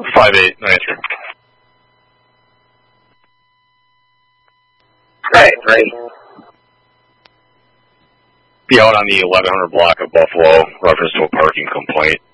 5-8, no answer. Right, right. Be out on the 1100 block of Buffalo, reference to a parking complaint.